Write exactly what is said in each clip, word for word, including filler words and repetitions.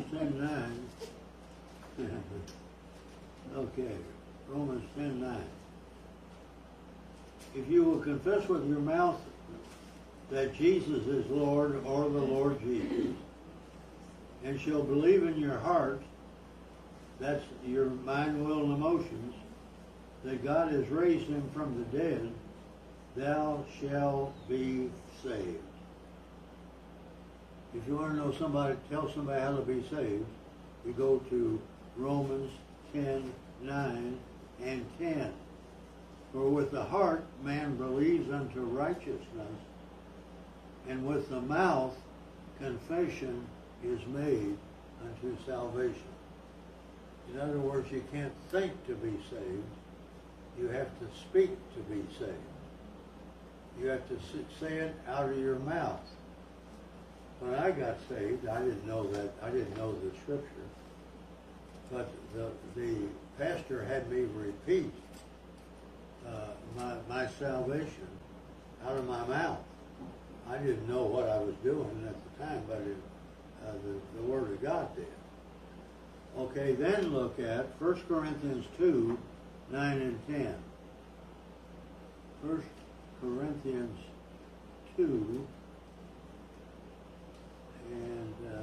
ten nine. Okay, Romans ten nine. If you will confess with your mouth that Jesus is Lord, or the Lord Jesus, and shall believe in your heart, that's your mind, will, and emotions, that God has raised him from the dead, thou shalt be saved. If you want to know somebody, tell somebody how to be saved, you go to Romans ten nine and ten. For with the heart man believes unto righteousness, and with the mouth confession is made unto salvation. In other words, you can't think to be saved. You have to speak to be saved. You have to say it out of your mouth. When I got saved, I didn't know that. I didn't know the scripture. But the, the pastor had me repeat uh, my, my salvation out of my mouth. I didn't know what I was doing at the time, but it, uh, the, the Word of God did. Okay, then look at First Corinthians two, nine and ten. First Corinthians two, and uh,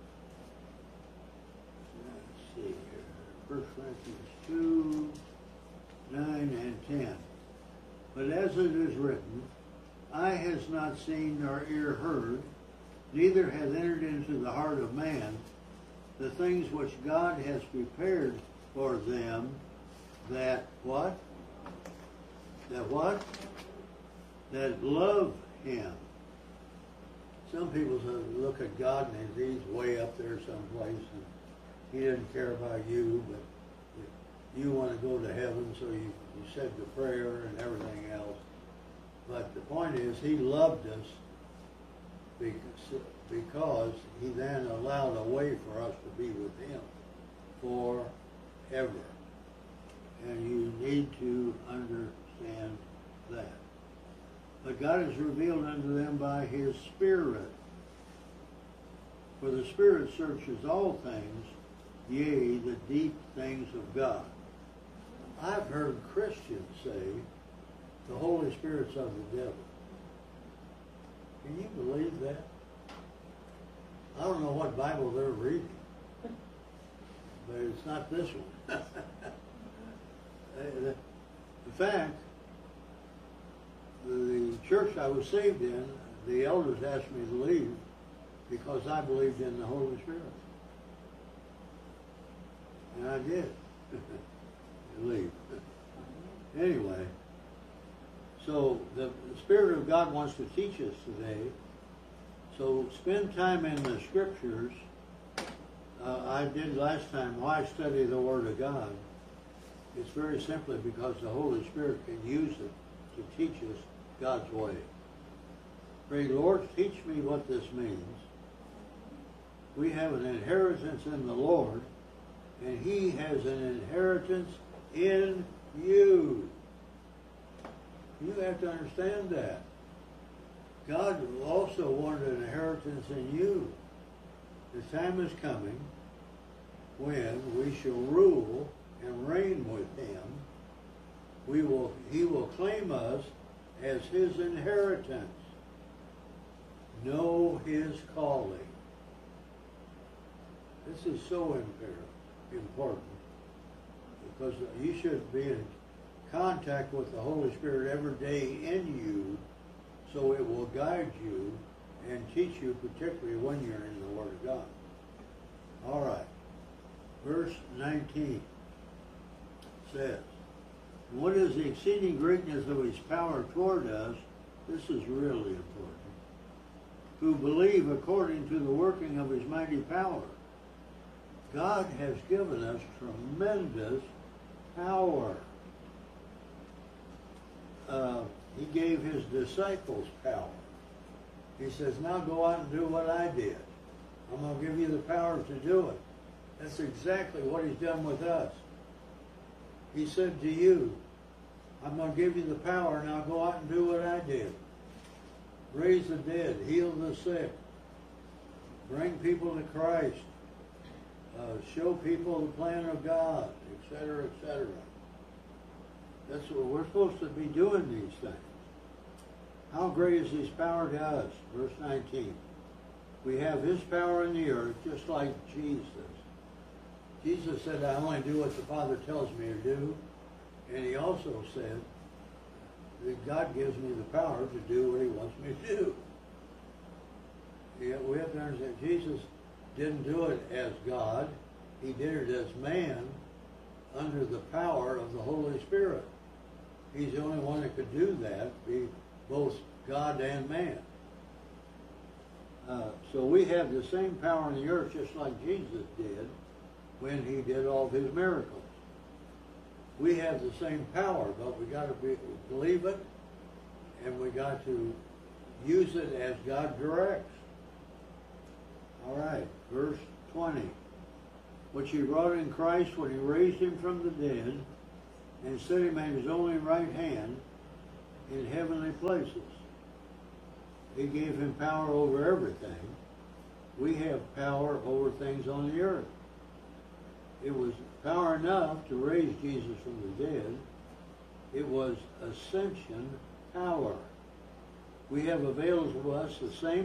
let's see here. First Corinthians two, nine and ten. But as it is written, eye has not seen nor ear heard, neither hath entered into the heart of man the things which God has prepared for them that what? That what? That love him. Some people look at God and he's way up there someplace and he doesn't care about you, but you want to go to heaven, so you, you said the prayer and everything else. But the point is, he loved us because, because he then allowed a way for us to be with him forever. And you need to understand that. But God is revealed unto them by his Spirit. For the Spirit searches all things, yea, the deep things of God. I've heard Christians say the Holy Spirit's of the devil. Can you believe that? I don't know what Bible they're reading, but it's not this one. In fact, the church I was saved in, the elders asked me to leave because I believed in the Holy Spirit. And I did. Leave. Anyway, so the Spirit of God wants to teach us today. So spend time in the Scriptures. Uh, I did last time. Why study the Word of God? It's very simply because the Holy Spirit can use it to teach us God's way. Pray, Lord, teach me what this means. We have an inheritance in the Lord, and he has an inheritance in you. You have to understand that. God also wanted an inheritance in you. The time is coming when we shall rule and reign with him. We will, he will claim us as his inheritance. Know his calling. This is so important because you should be in contact with the Holy Spirit every day in you, so it will guide you and teach you, particularly when you're in the Word of God. All right. Verse nineteen says, what is the exceeding greatness of his power toward us? This is really important. Who believe according to the working of his mighty power. God has given us tremendous power. Uh, he gave his disciples power. He says, now go out and do what I did. I'm going to give you the power to do it. That's exactly what he's done with us. He said to you, I'm going to give you the power, now go out and do what I did. Raise the dead, heal the sick, bring people to Christ, uh, show people the plan of God, et cetera, et cetera. That's what we're supposed to be doing, these things. How great is His power to us? Verse nineteen. We have His power in the earth, just like Jesus. Jesus said, I only do what the Father tells me to do. And He also said that God gives me the power to do what He wants me to do. Yeah, we have to understand Jesus didn't do it as God. He did it as man under the power of the Holy Spirit. He's the only one that could do that, be both God and man. Uh, so we have the same power in the earth just like Jesus did when He did all of His miracles. We have the same power, but we got to be, believe it, and we got to use it as God directs. All right, verse twenty. Which He wrought in Christ when He raised Him from the dead and set Him at His only right hand in heavenly places. He gave Him power over everything. We have power over things on the earth. It was power enough to raise Jesus from the dead. It was ascension power. We have available to us the same